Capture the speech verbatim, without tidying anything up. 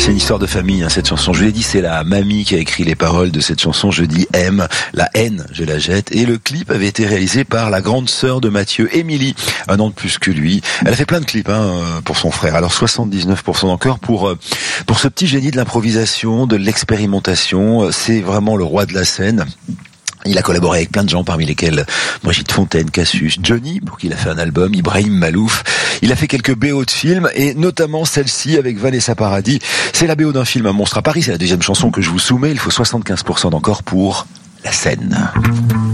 C'est une histoire de famille, hein, cette chanson. Je vous l'ai dit, c'est la mamie qui a écrit les paroles de cette chanson. Je dis aime, la haine, je la jette. Et le clip avait été réalisé par la grande sœur de Mathieu, Émilie, un an de plus que lui. Elle a fait plein de clips hein, pour son frère. Alors soixante-dix-neuf pour cent encore pour pour ce petit génie de l'improvisation, de l'expérimentation. C'est vraiment le roi de la scène. Il a collaboré avec plein de gens, parmi lesquels Brigitte Fontaine, Cassius, Johnny, pour qui il a fait un album, Ibrahim Malouf. Il a fait quelques B O de films, et notamment celle-ci avec Vanessa Paradis. C'est la B O d'un film, Un monstre à Paris. C'est la deuxième chanson que je vous soumets. Il faut soixante-quinze pour cent d'encore pour La Seine.